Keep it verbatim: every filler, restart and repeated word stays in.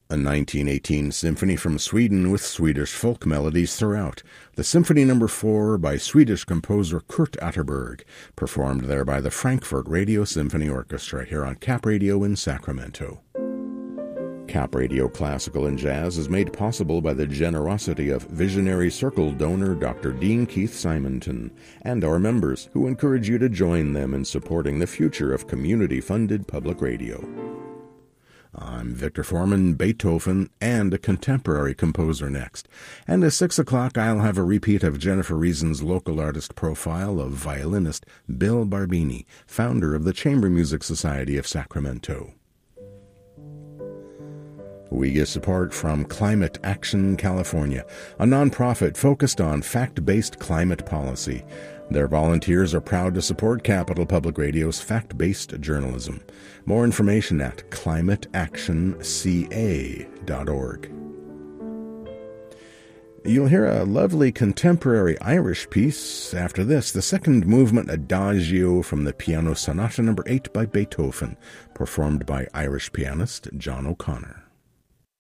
A nineteen eighteen symphony from Sweden with Swedish folk melodies throughout. The Symphony Number four by Swedish composer Kurt Atterberg, performed there by the Frankfurt Radio Symphony Orchestra here on Cap Radio in Sacramento. Cap Radio Classical and Jazz is made possible by the generosity of Visionary Circle donor Doctor Dean Keith Simonton and our members, who encourage you to join them in supporting the future of community-funded public radio. I'm Victor Foreman, Beethoven, and a contemporary composer next. And at six o'clock, I'll have a repeat of Jennifer Reason's local artist profile of violinist Bill Barbini, founder of the Chamber Music Society of Sacramento. We get support from Climate Action California, a nonprofit focused on fact-based climate policy. Their volunteers are proud to support Capital Public Radio's fact-based journalism. More information at climate action c a dot org. You'll hear a lovely contemporary Irish piece after this, the second movement Adagio from the Piano Sonata Number eight by Beethoven, performed by Irish pianist John O'Connor.